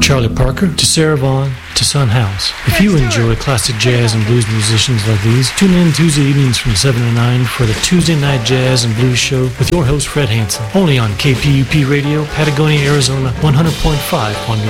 Charlie Parker to Sarah Vaughan to Son House. If you enjoy classic jazz and blues musicians like these, tune in Tuesday evenings from 7 to 9 for the Tuesday Night Jazz and Blues Show with your host Fred Hansen, only on KPUP Radio, Patagonia, Arizona, 100.5 on